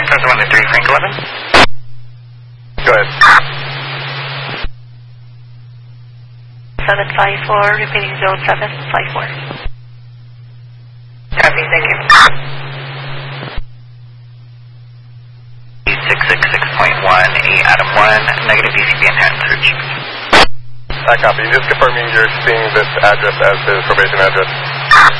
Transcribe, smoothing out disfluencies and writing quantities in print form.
123 Frank 11. Go ahead. 754, repeating 0754. Copy, thank you. 666.1, Adam 1, negative BCB enhanced search. I copy. Just confirming you're seeing this address as the probation address.